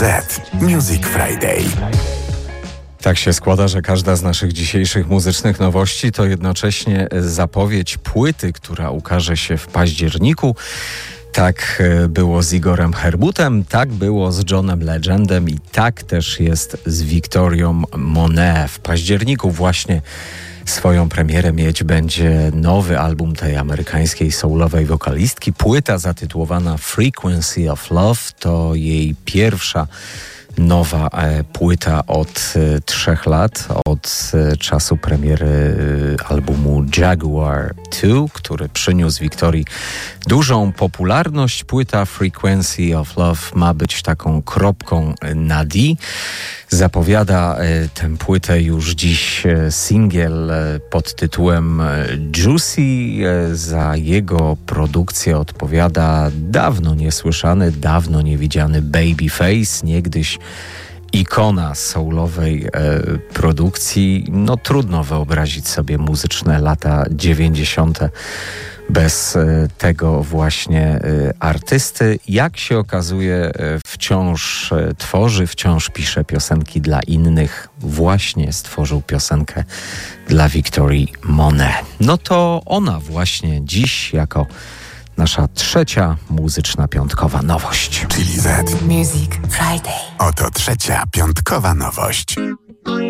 Z Music Friday. Tak się składa, że każda z naszych dzisiejszych muzycznych nowości to jednocześnie zapowiedź płyty, która ukaże się w październiku. Tak było z Igorem Herbutem, tak było z Johnem Legendem i tak też jest z Victorią Monet. W październiku właśnie swoją premierę mieć będzie nowy album tej amerykańskiej soulowej wokalistki. Płyta zatytułowana Frequency of Love to jej pierwsza nowa płyta od 3 lat, od czasu premiery albumu Jaguar 2, który przyniósł Wiktorii dużą popularność. Płyta Frequency of Love ma być taką kropką na D. Zapowiada tę płytę już dziś singiel pod tytułem Juicy. Za jego produkcję odpowiada dawno niesłyszany, dawno niewidziany Babyface, niegdyś ikona soulowej produkcji. No trudno wyobrazić sobie muzyczne lata 90. bez tego właśnie artysty. Jak się okazuje, wciąż tworzy, wciąż pisze piosenki dla innych. Właśnie stworzył piosenkę dla Victorii Monet. No to ona właśnie dziś jako nasza trzecia muzyczna piątkowa nowość. Czyli Z Music Friday. Oto trzecia piątkowa nowość.